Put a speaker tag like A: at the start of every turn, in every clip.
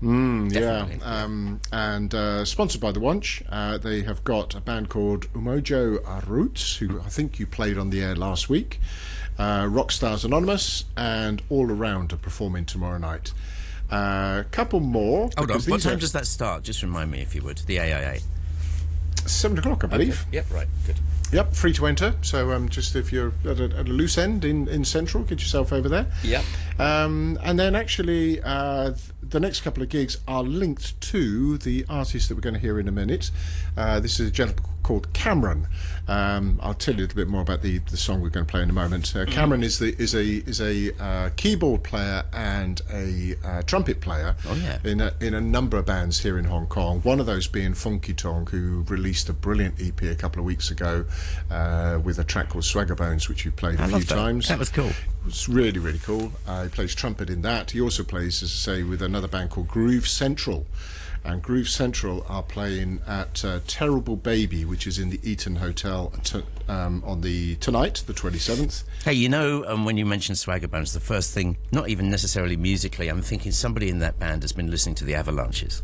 A: Definitely,
B: And sponsored by the Wanch. They have got a band called Umojo Roots, who I think you played on the air last week. Rockstars Anonymous and All Around are performing tomorrow night. A couple more.
A: Hold on, what time does that start? Just remind me, if you would. The AIA.
B: 7 o'clock, I believe.
A: Okay. Yep, right, good.
B: Yep, free to enter. So just if you're at a loose end in Central, get yourself over there.
A: Yep.
B: And then actually the next couple of gigs are linked to the artist that we're going to hear in a minute. This is a gentleman called Cameron. I'll tell you a little bit more about the song we're going to play in a moment. Cameron is a keyboard player and a trumpet player in a number of bands here in Hong Kong. One of those being Funky Tong, who released a brilliant EP a couple of weeks ago with a track called Swagger Bones, which you've played a few times.
A: That was cool.
B: It was really, really cool. He plays trumpet in that. He also plays, as I say, with another band called Groove Central. And Groove Central are playing at Terrible Baby, which is in the Eaton Hotel on tonight, the 27th.
A: Hey, when you mentioned Swagger Bones, the first thing, not even necessarily musically, I'm thinking somebody in that band has been listening to the Avalanches.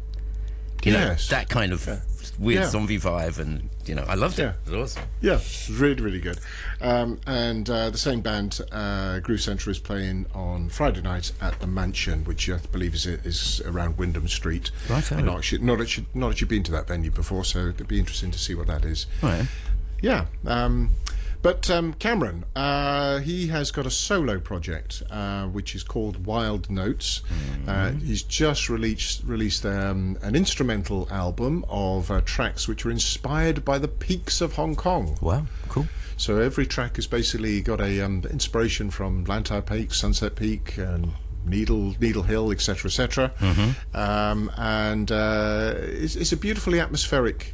B: Yes.
A: That kind of weird zombie vibe, and I loved it. It was awesome.
B: Yeah, it was really, really good. And the same band, Groove Central, is playing on Friday night at the Mansion, which I believe is around Wyndham Street.
A: Right.
B: Not that you've been to that venue before, so it'd be interesting to see what that is.
A: Right.
B: Yeah. But Cameron, he has got a solo project which is called Wild Notes. He's just released an instrumental album of tracks which are inspired by the peaks of Hong Kong.
A: Wow, cool.
B: So every track has basically got a inspiration from Lantau Peak, Sunset Peak, and Needle Hill, etc., etc. And it's a beautifully atmospheric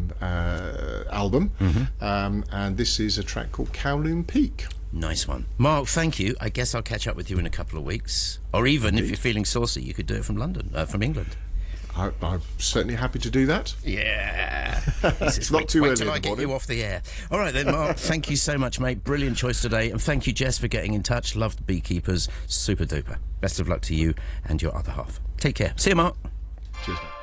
B: album. And this is a track called Kowloon Peak.
A: Nice one. Mark, thank you. I guess I'll catch up with you in a couple of weeks. Or even, if you're feeling saucy, you could do it from from England.
B: I'm certainly happy to do that.
A: Yeah.
B: It's not too early
A: till I get you off the air. All right then, Mark. Thank you so much, mate. Brilliant choice today. And thank you, Jess, for getting in touch. Love the Beekeepers. Super duper. Best of luck to you and your other half. Take care. See you, Mark.
B: Cheers, mate.